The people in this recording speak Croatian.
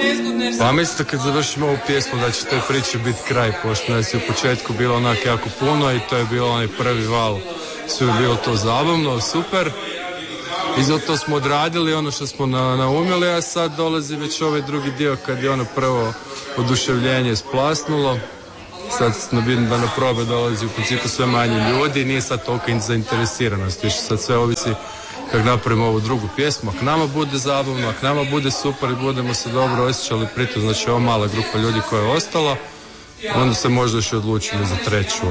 Pa mislite kad završimo ovu pjesmu da će toj priči biti kraj, pošto nas je u početku bilo onak jako puno i to je bilo onaj prvi val, sve je bilo to zabavno, super. I zato smo odradili ono što smo naumjeli, a sad dolazi već ovaj drugi dio kad je ono prvo oduševljenje splasnulo. Sad vidim da na probe dolazi u principu sve manje ljudi, nije sad toliko zainteresiranost, više sad sve ovisi kako napravimo ovu drugu pjesmu. Ako nama bude zabavno, ako nama bude super i budemo se dobro osjećali pritom, znači ova mala grupa ljudi koja je ostala, onda se možda još odlučimo za treću.